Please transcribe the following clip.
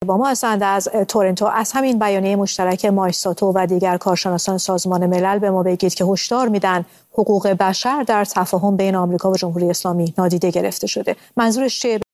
با ما هستند از تورنتو. از همین بیانیه مشترک مایساتو و دیگر کارشناسان سازمان ملل به ما بگید که هشدار میدن حقوق بشر در تفاهم بین آمریکا و جمهوری اسلامی نادیده گرفته شده. منظورش چیه؟